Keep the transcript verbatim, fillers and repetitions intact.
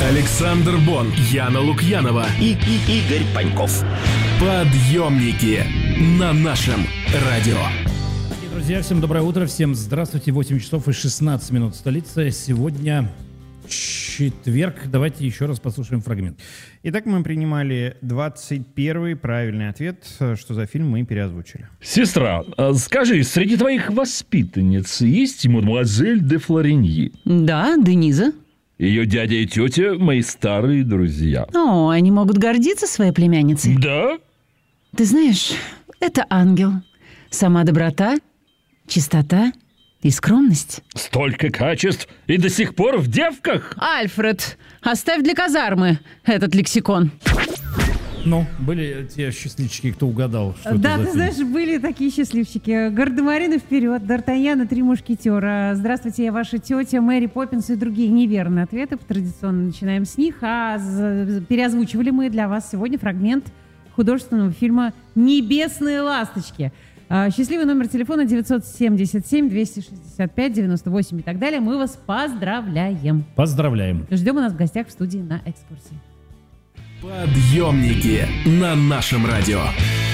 Александр Бон, Яна Лукьянова и, и Игорь Паньков. Подъемники на нашем радио. Друзья, всем доброе утро, всем здравствуйте. восемь часов и шестнадцать минут в столице. Сегодня четверг. Давайте еще раз послушаем фрагмент. Итак, мы принимали двадцать первый правильный ответ. Что за фильм, мы переозвучили. Сестра, скажи, среди твоих воспитанниц есть мадемуазель де Флориньи? Да, Дениза. Ее дядя и тетя – мои старые друзья. О, они могут гордиться своей племянницей. Да? Ты знаешь, это ангел. Сама доброта, чистота и скромность. Столько качеств и до сих пор в девках? Альфред, оставь для казармы этот лексикон. Ну, были те счастливчики, кто угадал, что да, это за ты фильм. знаешь, были такие счастливчики. Гардемарины вперед, Д'Артаньян и три мушкетера. Здравствуйте, я ваша тетя, Мэри Поппинс и другие неверные ответы. Традиционно начинаем с них. А переозвучивали мы для вас сегодня фрагмент художественного фильма «Небесные ласточки». Счастливый номер телефона девятьсот семьдесят семь двести шестьдесят пять девяносто восемь и так далее. Мы вас поздравляем. Поздравляем. Ждем у нас в гостях в студии на экскурсии. Подъемники на нашем радио.